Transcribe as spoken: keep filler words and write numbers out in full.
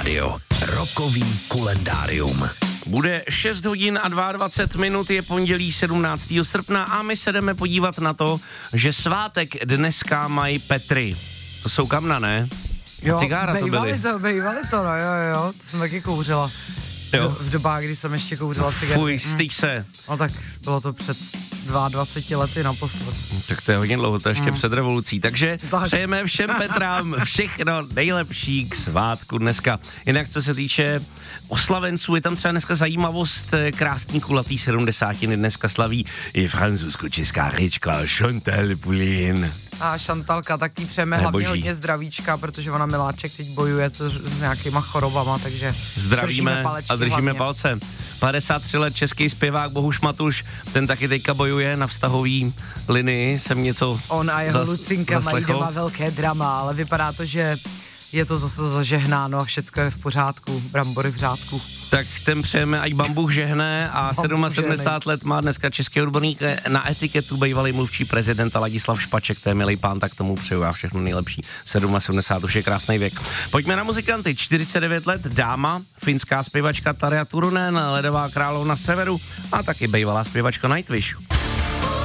rádio. Rokový kalendárium. Bude šest hodin a dvacet dva minut, je pondělí sedmnáctého srpna a my se jdeme podívat na to, že svátek dneska mají Petry. To jsou kamna, ne? Jo, cigára to byly. to, bejvali to, no jo, jo, to jsem taky kouřila. Jo. V dobách, kdy jsem ještě kouřila cigarety. Fuj, styď se. No tak bylo to před dvaceti dvěma lety naposled. Tak to je hodně dlouho, to je ještě mm. před revolucí. Takže tak. přejeme všem Petrám všechno nejlepší k svátku dneska. Jinak co se týče oslavenců, je tam třeba dneska zajímavost, krásný kulatý sedmdesátiny dneska slaví i francouzsko-česká herečka Chantal Poulin. A Šantalka, tak tý přejeme hlavně hodně zdravíčka, protože ona miláček teď bojuje to s nějakýma chorobama, takže zdravíme a držíme hlavně palce. padesát tři let český zpěvák Bohuš Matuš, ten taky teďka bojuje na vztahový linii, jsem něco On a jeho zas, Lucinka mají doma velké drama, ale vypadá to, že je to zase zažehnáno a všecko je v pořádku, brambory v řádku. Tak ten přejeme, ať bambuch žehne a sedmdesát sedm let má dneska český odborník na etiketu, bývalý mluvčí prezidenta Ladislav Špaček, to je milý pán, tak tomu přeju já všechno nejlepší. sedmdesát už je krásný věk. Pojďme na muzikanty, čtyřicet devět let, dáma, finská zpěvačka Tarja Turunen, ledová královna severu a taky bývalá zpěvačka Nightwish.